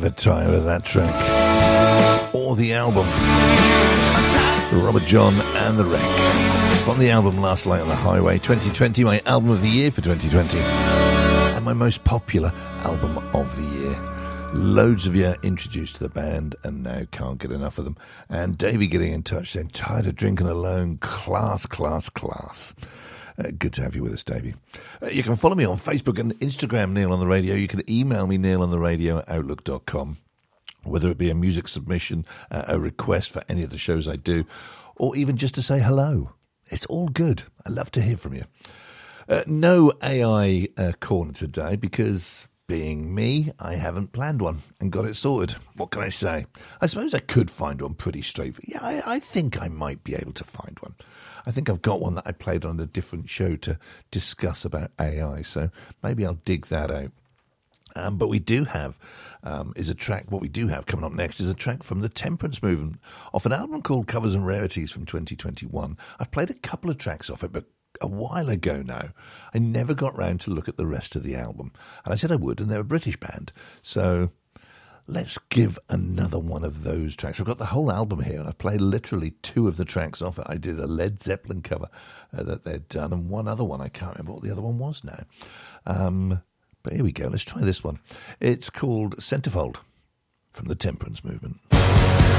the time of that track. Or the album. Robert John and the Wreck. From the album Last Light on the Highway 2020, my album of the year for 2020. And my most popular album of the year. Loads of you introduced to the band and now can't get enough of them. And Davey getting in touch saying, tired of drinking alone. Class. Good to have you with us, Davey. You can follow me on Facebook and Instagram, Neil on the Radio. You can email me, neilontheradio@outlook.com. Whether it be a music submission, a request for any of the shows I do, or even just to say hello. It's all good. I love to hear from you. No AI corner today because, being me, I haven't planned one and got it sorted. What can I say? I suppose I could find one pretty straightforward. Yeah, I think I might be able to find one. I think I've got one that I played on a different show to discuss about AI, so maybe I'll dig that out. But we do have what we do have coming up next is a track from the Temperance Movement off an album called Covers and Rarities from 2021. I've played a couple of tracks off it, but a while ago now. I never got round to look at the rest of the album. And I said I would, and they're a British band. So let's give another one of those tracks. I've got the whole album here, and I've played literally 2 of the tracks off it. I did a Led Zeppelin cover that they'd done, and one other one. I can't remember what the other one was now. But here we go. Let's try this one. It's called Centerfold from the Temperance Movement.